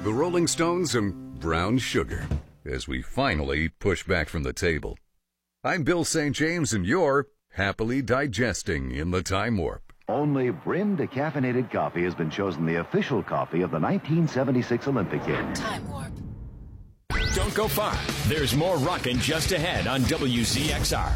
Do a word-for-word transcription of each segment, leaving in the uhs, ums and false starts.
the Rolling Stones some brown sugar as we finally push back from the table. I'm Bill Saint James, and you're happily digesting in the Time Warp. Only Brin decaffeinated coffee has been chosen the official coffee of the nineteen seventy-six Olympic Games. Time Warp. Don't go far. There's more rockin' just ahead on W Z X R.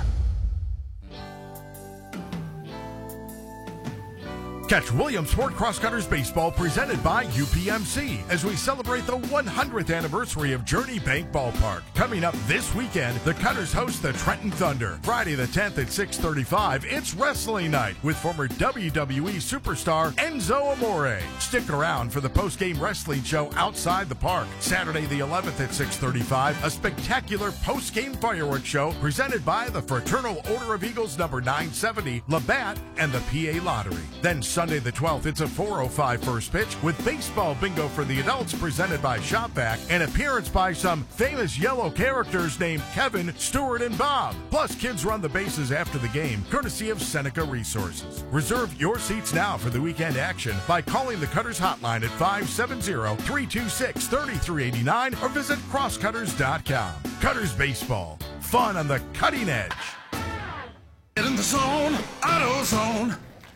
Catch Williamsport Cross Cutters Baseball presented by U P M C as we celebrate the one hundredth anniversary of Journey Bank Ballpark. Coming up this weekend, the Cutters host the Trenton Thunder. Friday the tenth at six thirty-five, it's wrestling night with former W W E superstar Enzo Amore. Stick around for the post-game wrestling show outside the park. Saturday the eleventh at six thirty-five, a spectacular post-game fireworks show presented by the Fraternal Order of Eagles number nine seventy, Labatt, and the P A Lottery. Then Sunday the twelfth, it's a four oh five first pitch with baseball bingo for the adults presented by Shopvac, and appearance by some famous yellow characters named Kevin, Stuart, and Bob. Plus, kids run the bases after the game, courtesy of Seneca Resources. Reserve your seats now for the weekend action by calling the Cutters hotline at five seven zero, three two six, three three eight nine or visit cross cutters dot com. Cutters Baseball. Fun on the cutting edge. Get in the zone, AutoZone.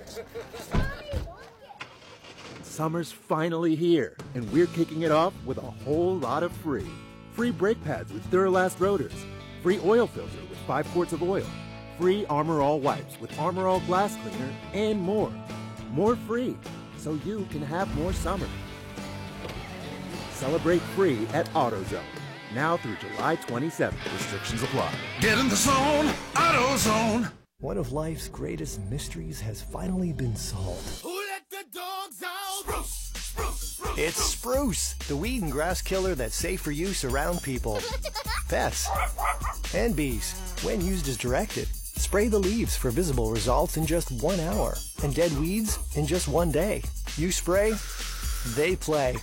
Summer's finally here, and we're kicking it off with a whole lot of free. Free brake pads with Duralast rotors. Free oil filter with five quarts of oil. Free Armor All wipes with Armor All glass cleaner, and more. More free, so you can have more summer. Celebrate free at AutoZone. Now through July twenty-seventh. Restrictions apply. Get in the zone, AutoZone. One of life's greatest mysteries has finally been solved. Who let the dogs out? Spruce, spruce, spruce. It's Spruce, the weed and grass killer that's safe for use around people, pets, and bees. When used as directed, spray the leaves for visible results in just one hour, and dead weeds in just one day. You spray, they play.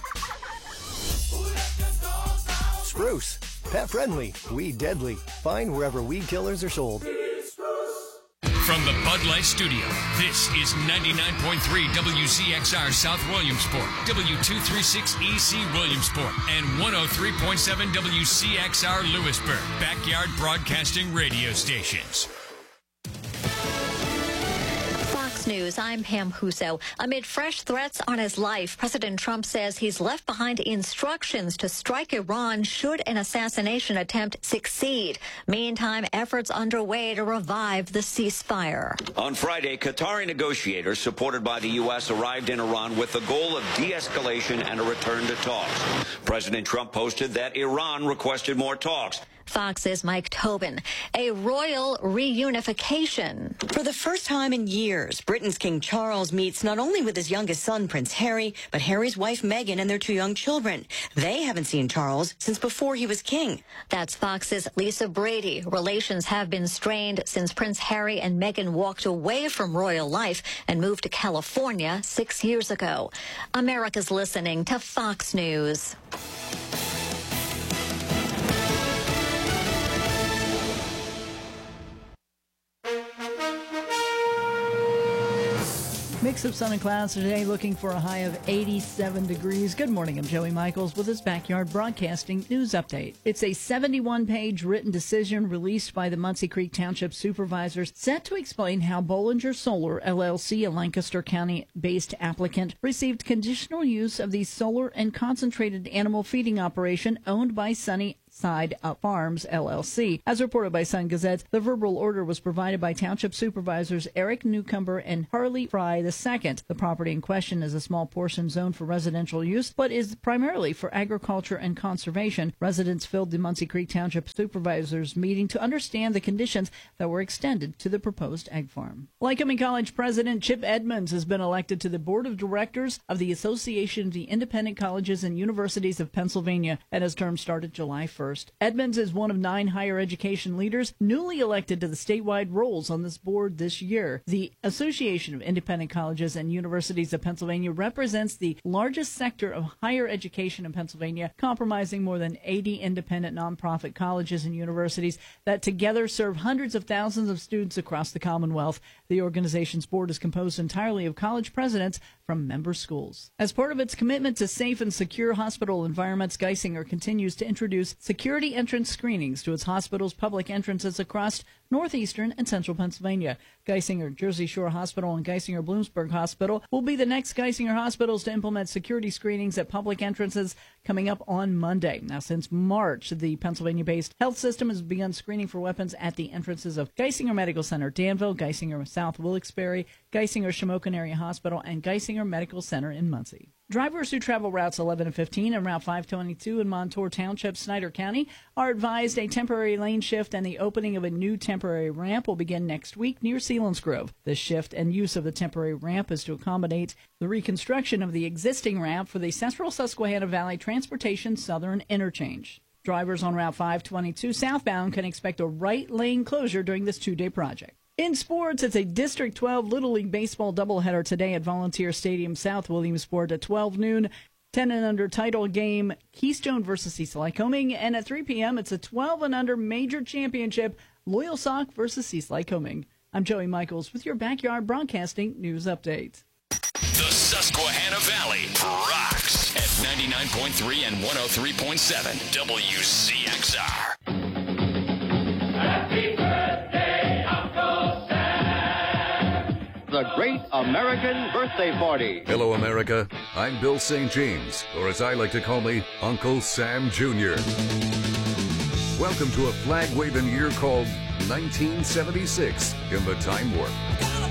Spruce, pet friendly, weed deadly. Find wherever weed killers are sold. From the Bud Light Studio, this is ninety-nine point three W Z X R South Williamsport, W two thirty-six E C Williamsport, and one oh three point seven W C X R Lewisburg, backyard broadcasting radio stations. Fox News, I'm Pam Huso. Amid fresh threats on his life, President Trump says he's left behind instructions to strike Iran should an assassination attempt succeed. Meantime, efforts underway to revive the ceasefire. On Friday, Qatari negotiators supported by the U S arrived in Iran with the goal of de-escalation and a return to talks. President Trump posted that Iran requested more talks. Fox's Mike Tobin. A royal reunification. For the first time in years, Britain's King Charles meets not only with his youngest son, Prince Harry, but Harry's wife, Meghan, and their two young children. They haven't seen Charles since before he was king. That's Fox's Lisa Brady. Relations have been strained since Prince Harry and Meghan walked away from royal life and moved to California six years ago. America's listening to Fox News. Mix of sun and clouds today, looking for a high of eighty-seven degrees. Good morning, I'm Joey Michaels with this Backyard Broadcasting News Update. It's a seventy-one page written decision released by the Muncie Creek Township Supervisors set to explain how Bollinger Solar, L L C, a Lancaster County-based applicant, received conditional use of the solar and concentrated animal feeding operation owned by Sunny Side Farms, L L C. As reported by Sun Gazette, the verbal order was provided by Township Supervisors Eric Newcomber and Harley Fry the second. The property in question is a small portion zoned for residential use, but is primarily for agriculture and conservation. Residents filled the Muncie Creek Township Supervisors meeting to understand the conditions that were extended to the proposed egg farm. Lycoming College President Chip Edmonds has been elected to the Board of Directors of the Association of the Independent Colleges and Universities of Pennsylvania, and his term started July first. Edmonds is one of nine higher education leaders newly elected to the statewide roles on this board this year. The Association of Independent Colleges and Universities of Pennsylvania represents the largest sector of higher education in Pennsylvania, comprising more than eighty independent nonprofit colleges and universities that together serve hundreds of thousands of students across the Commonwealth. The The organization's board is composed entirely of college presidents from member schools. As part of its commitment to safe and secure hospital environments, Geisinger continues to introduce security entrance screenings to its hospitals' public entrances across northeastern and central Pennsylvania. Geisinger Jersey Shore Hospital and Geisinger Bloomsburg Hospital will be the next Geisinger hospitals to implement security screenings at public entrances coming up on Monday. Now, since March, the Pennsylvania-based health system has begun screening for weapons at the entrances of Geisinger Medical Center Danville, Geisinger South Wilkes-Barre, Geisinger Shamokin Area Hospital, and Geisinger Medical Center in Muncie. Drivers who travel routes eleven and fifteen and Route five twenty-two in Montour Township, Snyder County, are advised a temporary lane shift and the opening of a new temporary ramp will begin next week near Selinsgrove. This shift and use of the temporary ramp is to accommodate the reconstruction of the existing ramp for the Central Susquehanna Valley Transportation Southern Interchange. Drivers on Route five twenty-two southbound can expect a right lane closure during this two-day project. In sports, it's a District twelve Little League Baseball doubleheader today at Volunteer Stadium South Williamsport at twelve noon. ten and under title game, Keystone versus Cecil Lycoming. And at three p.m., it's a twelve and under major championship, Loyalsock versus Cecil Lycoming. I'm Joey Michaels with your Backyard Broadcasting News Update. The Susquehanna Valley rocks at ninety-nine point three and one oh three point seven W C X R. Happy birthday, Uncle Sam! The Great American Birthday Party. Hello, America. I'm Bill Saint James, or as I like to call me, Uncle Sam Junior Welcome to a flag-waving year called nineteen seventy-six in the Time Warp.